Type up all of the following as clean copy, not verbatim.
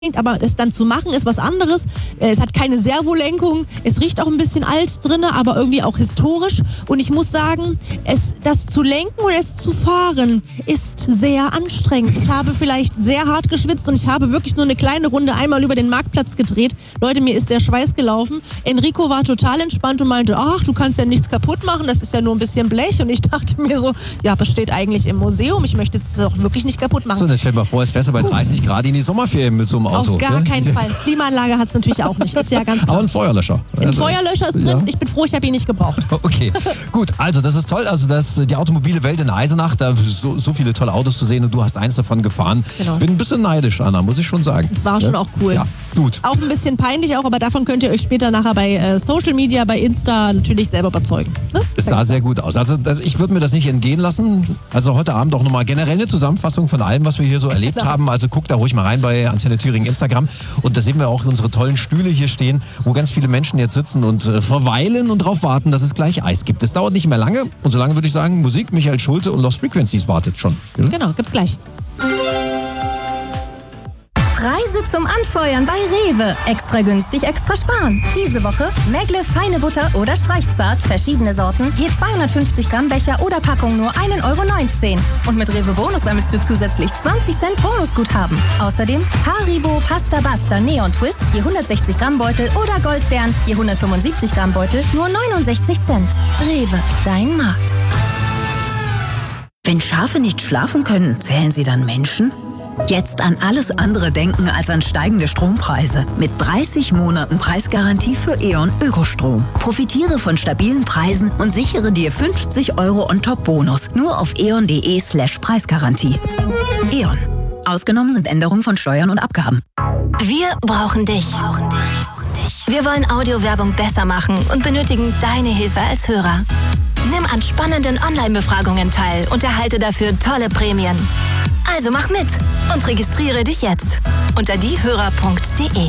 aber es dann zu machen ist was anderes. Es hat keine Servolenkung, es riecht auch ein bisschen alt drin, aber irgendwie auch historisch. Und ich muss sagen, das zu lenken oder es zu fahren ist sehr anstrengend. Ich habe vielleicht sehr hart geschwitzt und ich habe wirklich nur eine kleine Runde einmal über den Marktplatz gedreht. Leute, mir ist der Schweiß gelaufen. Enrico war total entspannt und meinte, ach, du kannst ja nichts kaputt machen, das ist ja nur ein bisschen Blech. Und ich dachte mir so, ja, das steht eigentlich im Museum, ich möchte es auch wirklich nicht kaputt machen. So, dann stell dir mal vor, es wärst du bei 30 Grad in die Sommerferien mit so einem Auto. Auf gar keinen Fall. Klimaanlage hat es natürlich auch nicht, ist ja ganz klar. Aber ein Feuerlöscher. Ein Feuerlöscher ist drin, ja. Ich bin froh, ich habe ihn nicht gebraucht. Okay, gut, also das ist toll, also die automobile Welt in Eisenach, da so viele tolle Autos zu sehen und du hast eins davon gefahren. Genau. Bin ein bisschen neidisch, Anna, muss ich schon sagen. Das war schon auch cool. Ja, gut. Auch ein bisschen peinlich auch, aber davon könnt ihr euch später nachher bei Social Media, bei Insta natürlich selber überzeugen. Ne? Es sah sehr gut aus. Also ich würde mir das nicht entgehen lassen. Also heute Abend auch nochmal generell eine Zusammenfassung von allem, was wir hier so erlebt haben. Also guckt da ruhig mal rein bei Antenne Thüringen Instagram. Und da sehen wir auch unsere tollen Stühle hier stehen, wo ganz viele Menschen jetzt sitzen und verweilen und darauf warten, dass es gleich Eis gibt. Es dauert nicht mehr lange. Und solange würde ich sagen, Musik, Michael Schulte und Lost Frequencies wartet schon. Ja? Genau, gibt's gleich. Preise zum Anfeuern bei Rewe. Extra günstig, extra sparen. Diese Woche Megle feine Butter oder Streichzart, verschiedene Sorten, je 250 Gramm Becher oder Packung nur 1,19 €. Und mit Rewe Bonus sammelst du zusätzlich 20 Cent Bonusguthaben. Außerdem Haribo Pasta Basta Neon Twist, je 160 Gramm Beutel oder Goldbeeren, je 175 Gramm Beutel, nur 69 Cent. Rewe, dein Markt. Wenn Schafe nicht schlafen können, zählen sie dann Menschen? Jetzt an alles andere denken als an steigende Strompreise. Mit 30 Monaten Preisgarantie für E.ON Ökostrom. Profitiere von stabilen Preisen und sichere dir 50 € on top Bonus. Nur auf eon.de/Preisgarantie. E.ON. Ausgenommen sind Änderungen von Steuern und Abgaben. Wir brauchen dich. Wir wollen Audiowerbung besser machen und benötigen deine Hilfe als Hörer. Nimm an spannenden Online-Befragungen teil und erhalte dafür tolle Prämien. Also mach mit und registriere dich jetzt unter diehörer.de.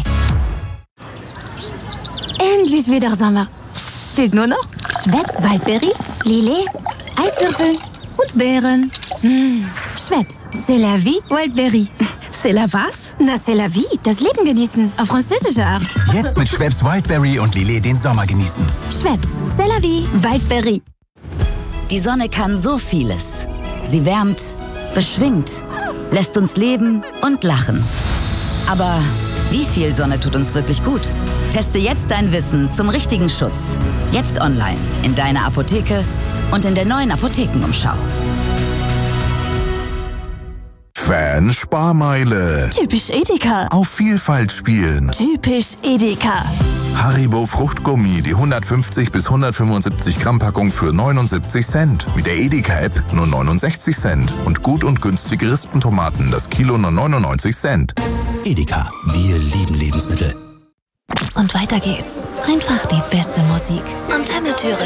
Endlich wieder Sommer. Fehlt nur noch Schweppes Waldberry, Lillet, Eiswürfel und Beeren. Schweppes, c'est la vie, Waldberry. C'est la was? Na, c'est la vie, das Leben genießen, auf französische Art. Jetzt mit Schweppes Wildberry und Lillet den Sommer genießen. Schweppes, c'est la vie, Waldberry. Die Sonne kann so vieles. Sie wärmt, beschwingt, lässt uns leben und lachen. Aber wie viel Sonne tut uns wirklich gut? Teste jetzt dein Wissen zum richtigen Schutz. Jetzt online, in deiner Apotheke und in der neuen Apothekenumschau. Fan-Sparmeile. Typisch Edeka. Auf Vielfalt spielen. Typisch Edeka. Haribo Fruchtgummi, die 150 bis 175 Gramm Packung für 79 Cent. Mit der Edeka-App nur 69 Cent. Und gut und günstige Rispentomaten, das Kilo nur 99 Cent. Edeka, wir lieben Lebensmittel. Und weiter geht's. Einfach die beste Musik. Antenne Thüringen.